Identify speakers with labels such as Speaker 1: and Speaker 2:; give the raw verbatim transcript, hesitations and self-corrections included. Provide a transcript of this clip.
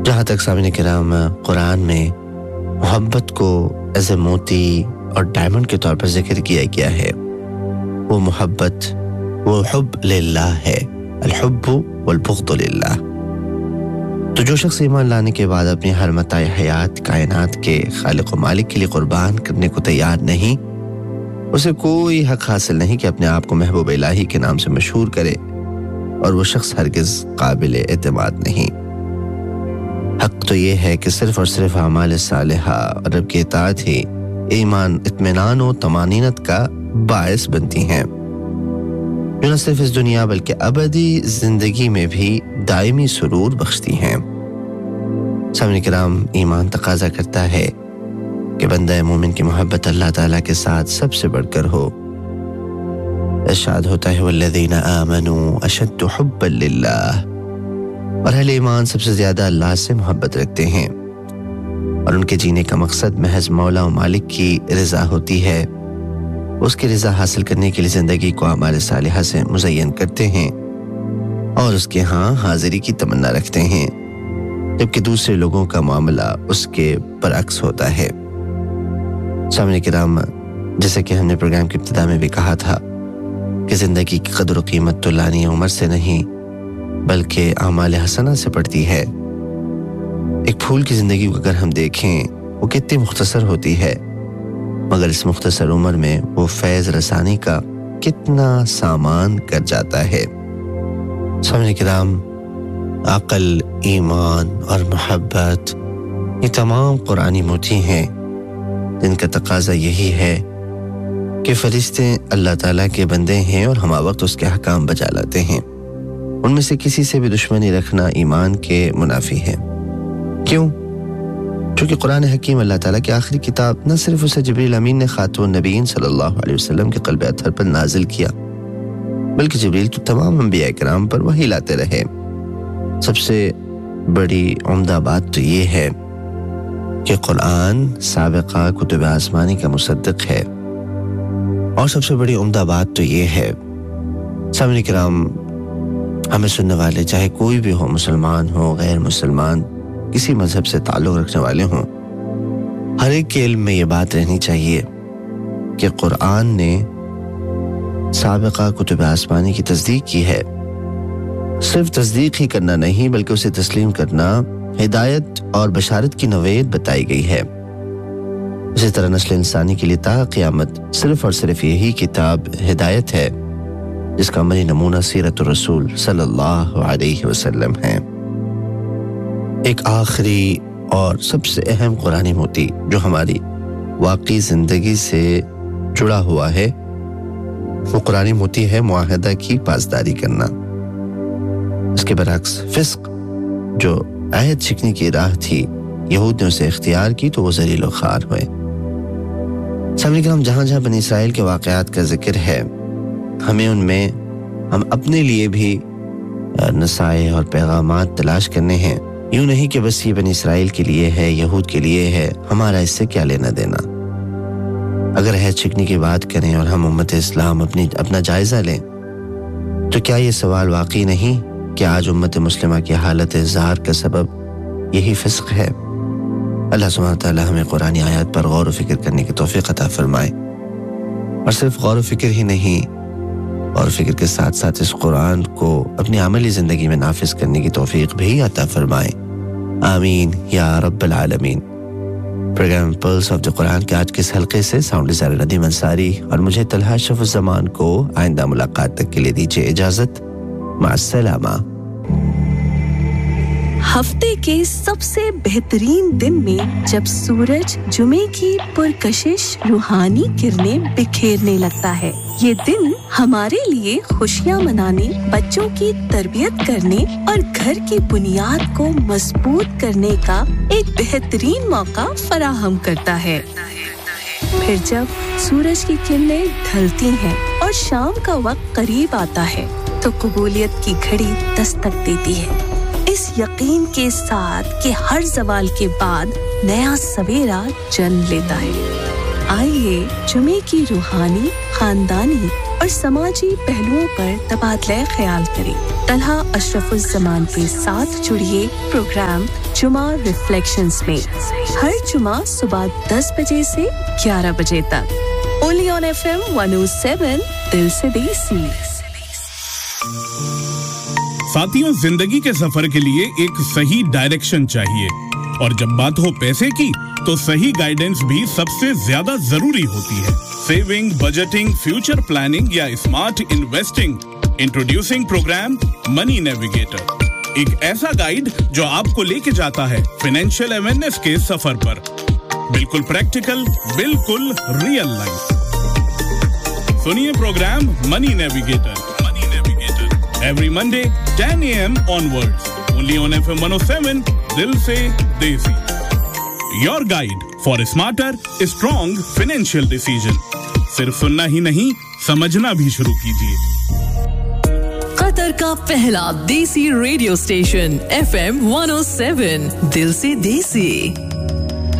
Speaker 1: جہاں تک سامعین کرام قرآن میں محبت کو ایز اے موتی اور ڈائمنڈ کے طور پر ذکر کیا گیا ہے، وہ محبت وہ حب للہ ہے، الحب والبغض للہ۔ تو جو شخص ایمان لانے کے بعد اپنی ہر متاع حیات کائنات کے خالق و مالک کے لیے قربان کرنے کو تیار نہیں، اسے کوئی حق حاصل نہیں کہ اپنے آپ کو محبوب الہی کے نام سے مشہور کرے، اور وہ شخص ہرگز قابل اعتماد نہیں۔ حق تو یہ ہے کہ صرف اور صرف اعمال صالحہ اور رب کی اطاعت ہی ایمان، اطمینان و طمانینت کا باعث بنتی ہیں، جو نہ صرف اس دنیا بلکہ ابدی زندگی میں بھی دائمی سرور بخشتی ہیں۔ سامعین کرام، ایمان تقاضا کرتا ہے کہ بندہ مومن کی محبت اللہ تعالیٰ کے ساتھ سب سے بڑھ کر ہو۔ ارشاد ہوتا ہے والذین آمنوا اشد حبا للہ، اور اہل ایمان سب سے زیادہ اللہ سے محبت رکھتے ہیں، اور ان کے جینے کا مقصد محض مولا و مالک کی رضا ہوتی ہے۔ اس کی رضا حاصل کرنے کے لیے زندگی کو اعمال صالحہ سے مزین کرتے ہیں اور اس کے ہاں حاضری کی تمنا رکھتے ہیں، جبکہ دوسرے لوگوں کا معاملہ اس کے برعکس ہوتا ہے۔ سامعین کرام، جیسا کہ ہم نے پروگرام کی ابتدا میں بھی کہا تھا کہ زندگی کی قدر و قیمت تو لانی عمر سے نہیں بلکہ اعمال حسنہ سے پڑتی ہے۔ ایک پھول کی زندگی کو اگر ہم دیکھیں، وہ کتنی مختصر ہوتی ہے، مگر اس مختصر عمر میں وہ فیض رسانی کا کتنا سامان کر جاتا ہے۔ سامعین کرام، عقل، ایمان اور محبت، یہ تمام قرآنی موتی ہیں جن کا تقاضا یہی ہے کہ فرشتے اللہ تعالیٰ کے بندے ہیں اور ہمہ وقت اس کے حکام بجا لاتے ہیں۔ ان میں سے کسی سے بھی دشمنی رکھنا ایمان کے منافی ہے۔ کیوں؟ چونکہ قرآن حکیم اللہ تعالیٰ کی آخری کتاب نہ صرف اسے جبریل امین نے خاتم النبیین صلی اللہ علیہ وسلم کے قلب اطہر پر نازل کیا، بلکہ جبریل تو تمام انبیاء کرام پر وحی لاتے رہے۔ سب سے بڑی عمدہ بات تو یہ ہے کہ قرآن سابقہ کتب آسمانی کا مصدق ہے، اور سب سے بڑی عمدہ بات تو یہ ہے، سامعین کرام، ہمیں سننے والے چاہے کوئی بھی ہو، مسلمان ہو، غیر مسلمان، کسی مذہب سے تعلق رکھنے والے ہوں، ہر ایک کے علم میں یہ بات رہنی چاہیے کہ قرآن نے سابقہ کتب آسمانی کی تصدیق کی ہے۔ صرف تصدیق ہی کرنا نہیں بلکہ اسے تسلیم کرنا ہدایت اور بشارت کی نوعیت بتائی گئی ہے۔ اسی طرح نسل انسانی کے لیے تا قیامت صرف اور صرف یہی کتاب ہدایت ہے، جس کا عملی نمونہ سیرت الرسول صلی اللہ علیہ وسلم ہے۔ ایک آخری اور سب سے اہم قرآنی موتی جو ہماری واقعی زندگی سے جڑا ہوا ہے، وہ قرآنی موتی ہے معاہدہ کی پاسداری کرنا۔ اس کے برعکس فسق، جو عہد شکنی کی راہ تھی، یہود نے اسے اختیار کی تو وہ ذلیل و خوار ہوئے۔ سامعین کرام، جہاں جہاں بنی اسرائیل کے واقعات کا ذکر ہے، ہمیں ان میں ہم اپنے لیے بھی نصائح اور پیغامات تلاش کرنے ہیں۔ یوں نہیں کہ بس یہ بنی اسرائیل کے لیے ہے، یہود کے لیے ہے، ہمارا اس سے کیا لینا دینا۔ اگر عہد شکنی کی بات کریں اور ہم امت اسلام اپنی اپنا جائزہ لیں تو کیا یہ سوال واقعی نہیں کہ آج امت مسلمہ کی حالت زار کا سبب یہی فسق ہے؟ اللہ سبحانہ تعالی ہمیں قرآنی آیات پر غور و فکر کرنے کی توفیق عطا فرمائے، اور صرف غور و فکر ہی نہیں، اور فکر کے ساتھ ساتھ اس قرآن کو اپنی عملی زندگی میں نافذ کرنے کی توفیق بھی عطا فرمائے، آمین یا رب العالمین۔ پروگرام پلس آف دی قرآن کے آج کے اس حلقے سے ساؤنڈ ڈیزائنر ندیم انصاری اور مجھے طلحہ اشرف الزمان کو آئندہ ملاقات تک کے لیے دیجیے اجازت، مع السلامہ۔
Speaker 2: ہفتے کے سب سے بہترین دن میں جب سورج جمعے کی پرکشش روحانی کرنیں بکھیرنے لگتا ہے، یہ دن ہمارے لیے خوشیاں منانے، بچوں کی تربیت کرنے اور گھر کی بنیاد کو مضبوط کرنے کا ایک بہترین موقع فراہم کرتا ہے۔ پھر جب سورج کی کرنیں ڈھلتی ہیں اور شام کا وقت قریب آتا ہے تو قبولیت کی گھڑی دستک دیتی ہے، اس یقین کے ساتھ کہ ہر زوال کے بعد نیا سویرا جنم لیتا ہے۔ آئیے جمعے کی روحانی، خاندانی اور سماجی پہلوؤں پر تبادلہ خیال کریں۔ طلحہ اشرف الزمان کے ساتھ جڑیے پروگرام जुमा रिफ्लेक्शंस में हर जुमा सुबह दस बजे से ग्यारह बजे तक Only on F M one oh seven दिल से देसी।
Speaker 3: साथियों, जिंदगी के सफर के लिए एक सही डायरेक्शन चाहिए और जब बात हो पैसे की तो सही गाइडेंस भी सबसे ज्यादा जरूरी होती है। सेविंग, बजटिंग, फ्यूचर प्लानिंग या smart investing, introducing programme money navigator, एक ऐसा गाइड जो आपको लेके जाता है फाइनेंशियल अवेयरनेस के सफर पर। बिल्कुल प्रैक्टिकल, बिल्कुल रियल लाइफ। सुनिए programme money navigator, money navigator every Monday ten a m onwards, only on F M one oh seven दिल से देसी। Your guide for a smarter, strong financial decision। सिर्फ सुनना ही नहीं, समझना भी शुरू कीजिए।
Speaker 4: कतर का पहला देसी radio station F M one oh seven दिल से देसी।